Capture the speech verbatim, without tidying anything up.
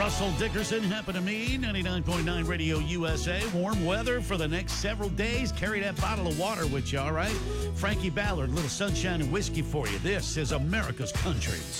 Russell Dickerson happened to me, ninety-nine point nine Radio U S A. Warm weather for the next several days. Carry that bottle of water with you, all right? Frankie Ballard, little sunshine and whiskey for you. This is America's Country.